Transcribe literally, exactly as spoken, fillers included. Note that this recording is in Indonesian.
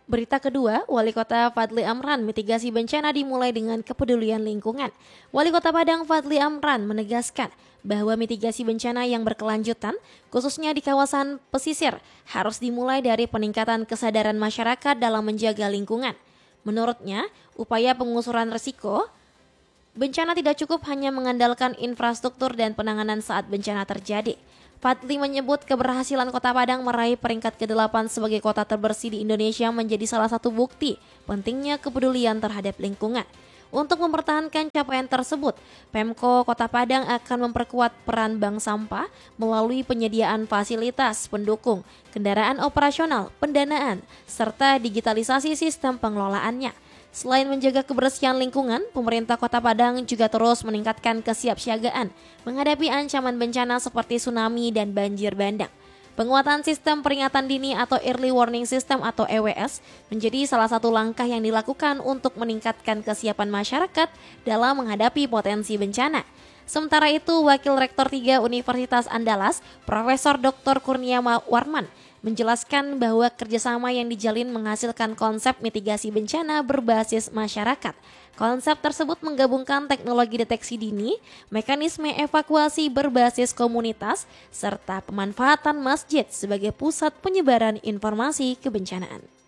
Berita kedua, Wali Kota Fadli Amran mitigasi bencana dimulai dengan kepedulian lingkungan. Wali Kota Padang Fadli Amran menegaskan bahwa mitigasi bencana yang berkelanjutan, khususnya di kawasan pesisir, harus dimulai dari peningkatan kesadaran masyarakat dalam menjaga lingkungan. Menurutnya, upaya pengusuran risiko bencana tidak cukup hanya mengandalkan infrastruktur dan penanganan saat bencana terjadi. Fadli menyebut keberhasilan Kota Padang meraih peringkat kedelapan sebagai kota terbersih di Indonesia menjadi salah satu bukti pentingnya kepedulian terhadap lingkungan. Untuk mempertahankan capaian tersebut, Pemko Kota Padang akan memperkuat peran bank sampah melalui penyediaan fasilitas pendukung, kendaraan operasional, pendanaan, serta digitalisasi sistem pengelolaannya. Selain menjaga kebersihan lingkungan, pemerintah Kota Padang juga terus meningkatkan kesiapsiagaan menghadapi ancaman bencana seperti tsunami dan banjir bandang. Penguatan sistem peringatan dini atau Early Warning System atau E W S menjadi salah satu langkah yang dilakukan untuk meningkatkan kesiapan masyarakat dalam menghadapi potensi bencana. Sementara itu, Wakil Rektor tiga Universitas Andalas, Profesor Doktor Kurnia Warman, menjelaskan bahwa kerjasama yang dijalin menghasilkan konsep mitigasi bencana berbasis masyarakat. Konsep tersebut menggabungkan teknologi deteksi dini, mekanisme evakuasi berbasis komunitas, serta pemanfaatan masjid sebagai pusat penyebaran informasi kebencanaan.